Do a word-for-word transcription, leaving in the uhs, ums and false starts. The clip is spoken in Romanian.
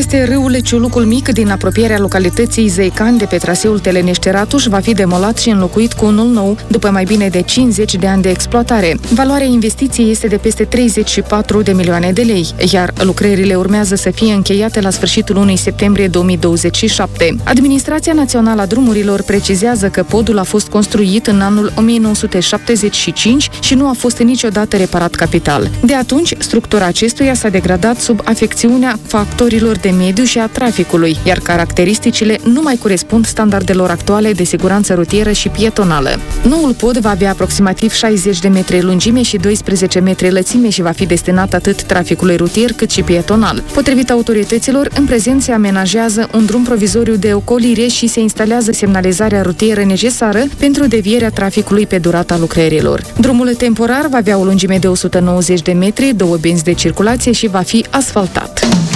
este râul Ciulucul Mic din apropierea localității Zeican de pe traseul Telenești-Ratuș va fi demolat și înlocuit cu unul nou după mai bine de cincizeci de ani de exploatare. Valoarea investiției este de peste treizeci și patru de milioane de lei, iar lucrările urmează să fie încheiate la sfârșitul lunii septembrie două mii douăzeci și șapte. Administrația Națională a Drumurilor precizează că podul a fost construit în anul o mie nouă sute șaptezeci și cinci și nu a fost niciodată reparat capital. De atunci, structura acestuia s-a degradat sub afecțiunea factorilor de mediu și a traficului, iar caracteristicile nu mai corespund standardelor actuale de siguranță rutieră și pietonală. Noul pod va avea aproximativ șaizeci de metri lungime și doisprezece metri lățime și va fi destinat atât traficului rutier cât și pietonal. Potrivit autorităților, în prezent se amenajează un drum provizoriu de ocolire și se instalează semnalizarea rutieră necesară pentru devierea traficului pe durata lucrărilor. Drumul temporar va avea o lungime de o sută nouăzeci de metri, două benzi de circulație și va fi asfaltat.